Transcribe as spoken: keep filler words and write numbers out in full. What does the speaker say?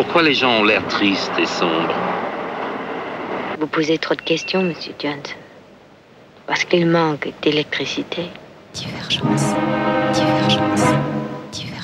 Pourquoi les gens ont l'air tristes et sombres? Vous posez trop de questions, Monsieur Johnson. Parce qu'il manque d'électricité. Divergence. Divergence. Divergence.